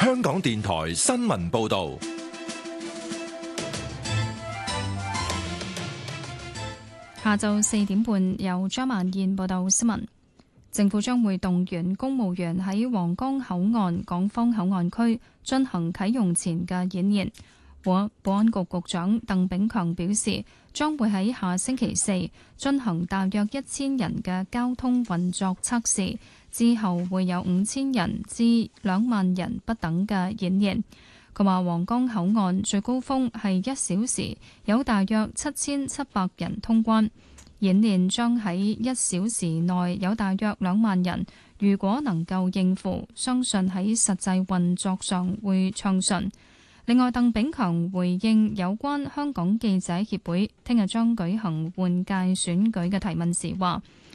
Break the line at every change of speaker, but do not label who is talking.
香港電台新聞報道。
下晝4點半，由張曼燕報道新聞。政府將會動員公務員喺皇崗口岸、港方口岸區進行啟用前嘅演練。保安局局長鄧炳強表示，將會喺下星期四進行大約1000人嘅交通運作測試，之後會有5000人至2萬人不等嘅演練。佢話皇崗口岸最高峰係1小時有大約7700人通關，演練將喺1小時內有大約2萬人。如果能夠應付，相信喺實際運作上會暢順。另外，鄧炳強回應有關香港記者協會聽日將舉行換屆選舉嘅提問時話，